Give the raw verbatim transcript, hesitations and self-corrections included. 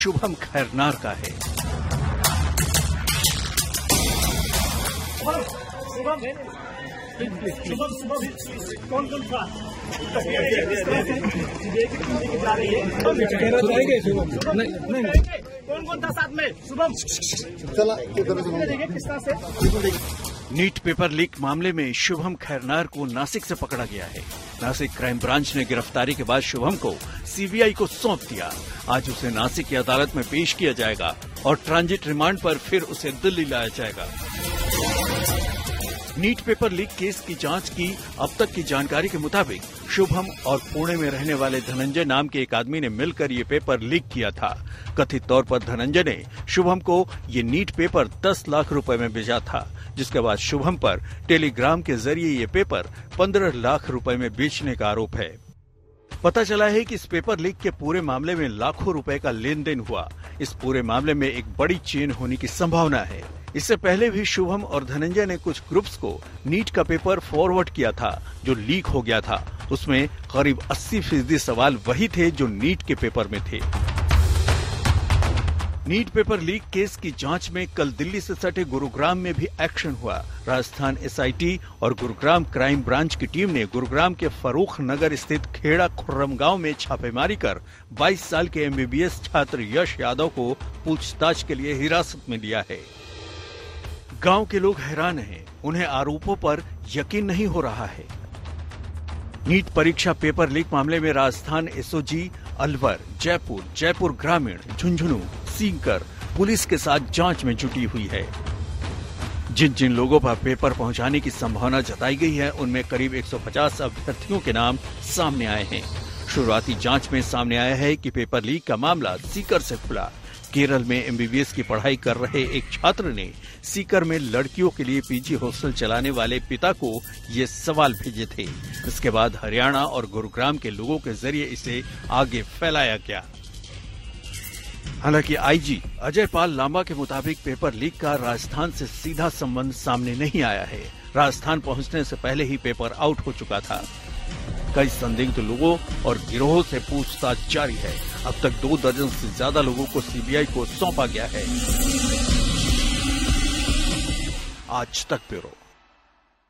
शुभम खैरनार का है। कौन कौन था? कौन कौन था साथ में? शुभम चला किस तरह से? नीट पेपर लीक मामले में शुभम खैरनार को नासिक से पकड़ा गया है। नासिक क्राइम ब्रांच ने गिरफ्तारी के बाद शुभम को सीबीआई को सौंप दिया। आज उसे नासिक की अदालत में पेश किया जाएगा और ट्रांजिट रिमांड पर फिर उसे दिल्ली लाया जाएगा। नीट पेपर लीक केस की जांच की अब तक की जानकारी के मुताबिक शुभम और पुणे में रहने वाले धनंजय नाम के एक आदमी ने मिलकर ये पेपर लीक किया था। कथित तौर पर धनंजय ने शुभम को ये नीट पेपर दस लाख रुपए में भेजा था, जिसके बाद शुभम पर टेलीग्राम के जरिए ये पेपर पंद्रह लाख रुपए में बेचने का आरोप है। पता चला है कि इस पेपर लीक के पूरे मामले में लाखों रुपए का लेन देन हुआ। इस पूरे मामले में एक बड़ी चेन होने की संभावना है। इससे पहले भी शुभम और धनंजय ने कुछ ग्रुप्स को नीट का पेपर फॉरवर्ड किया था जो लीक हो गया था। उसमें करीब अस्सी फीसदी सवाल वही थे जो नीट के पेपर में थे। नीट पेपर लीक केस की जांच में कल दिल्ली से सटे गुरुग्राम में भी एक्शन हुआ। राजस्थान एसआईटी और गुरुग्राम क्राइम ब्रांच की टीम ने गुरुग्राम के फरूख नगर स्थित खेड़ा खुर्रम गांव में छापेमारी कर बाईस साल के एमबीबीएस छात्र यश यादव को पूछताछ के लिए हिरासत में लिया है। गांव के लोग हैरान हैं, उन्हें आरोपों पर यकीन नहीं हो रहा है। नीट परीक्षा पेपर लीक मामले में राजस्थान एसओजी अलवर, जयपुर, जयपुर ग्रामीण, झुंझुनू, सीकर पुलिस के साथ जांच में जुटी हुई है। जिन जिन लोगों पर पेपर पहुंचाने की संभावना जताई गई है, उनमें करीब एक सौ पचास अभ्यर्थियों के नाम सामने आए हैं। शुरुआती जांच में सामने आया है कि पेपर लीक का मामला सीकर से खुला। केरल में एमबीबीएस की पढ़ाई कर रहे एक छात्र ने सीकर में लड़कियों के लिए पीजी हॉस्टल चलाने वाले पिता को ये सवाल भेजे थे। इसके बाद हरियाणा और गुरुग्राम के लोगों के जरिए इसे आगे फैलाया गया। हालांकि आईजी अजय पाल लांबा के मुताबिक पेपर लीक का राजस्थान से सीधा संबंध सामने नहीं आया है। राजस्थान पहुंचने से पहले ही पेपर आउट हो चुका था। कई संदिग्ध लोगों और गिरोह से पूछताछ जारी है। अब तक दो दर्जन से ज्यादा लोगों को सीबीआई को सौंपा गया है। आज तक ब्यूरो।